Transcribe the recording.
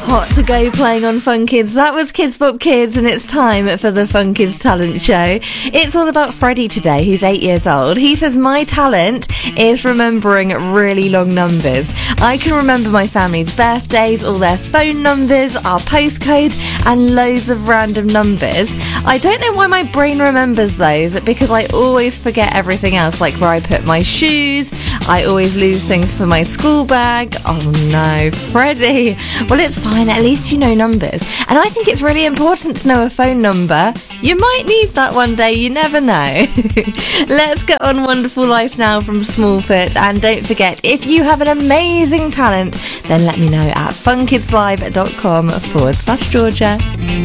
Hot to go playing on Fun Kids. That was Kids Bop Kids, and it's time for the Fun Kids Talent Show. It's all about Freddie today, who's 8 years old. He says, my talent is remembering really long numbers. I can remember my family's birthdays, all their phone numbers, our postcode, and loads of random numbers. I don't know why my brain remembers those, because I always forget everything else, like where I put my shoes. I always lose things for my school bag. Oh no, Freddie. Well, it's fine. At least you know numbers. And I think it's really important to know a phone number. You might need that one day. You never know. Let's get on Wonderful Life now from Smallfoot. And don't forget, if you have an amazing talent, then let me know at funkidslive.com/Georgia.